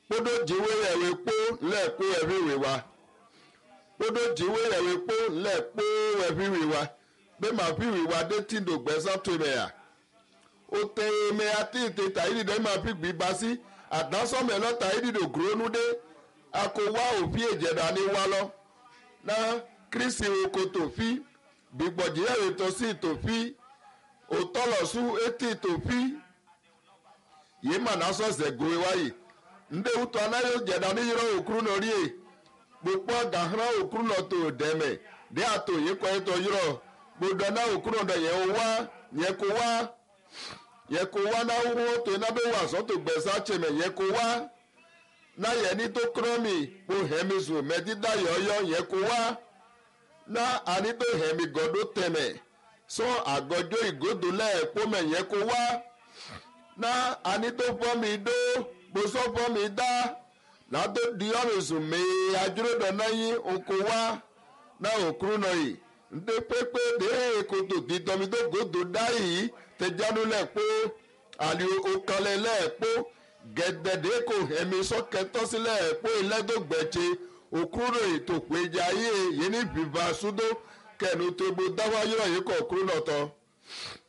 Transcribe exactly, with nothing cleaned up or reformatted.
kpodo jiwe yewe kpo lekpo eviwe wa kpodo jiwe yewe kpo lekpo eviwe wa be ma viwe wa de tindo gbesa to me ya o te me ati te ta iri de ma fi gbi basi adanso me lo ta iri do gronu de akowa ofi ejeda ni wa lo na Kristi oko to fi bigboji yewe to si to fi o tolo su eti to fi ye ma na so se gowe wa yi nde uto anayo jeda ni yiro okuru no ri e gbogbo gahran okuru no to deme de ato ye ko to yiro gbogbo na okuru no ye wa ye ko wa ye ko wa na wo to na be wa so to gbesa cheme ye ko wa na ye ni to kromi po hemizu medida yoyo ye ko wa na ani to hemi godo teme so agojo igodo le po me ye ko wa na ani to fo mi do bo so fo mi da na to di orusu me ajuro do na yin oko wa na okuru no yi nde pepe de ko to di to mi to godo dai te janu le po ali o kale le po gedede ko hemi so keto sile po ile do gbeche okuru yi to pe jaye ye ni biva sudo kenu to bo dawa yo yi ko okuru no to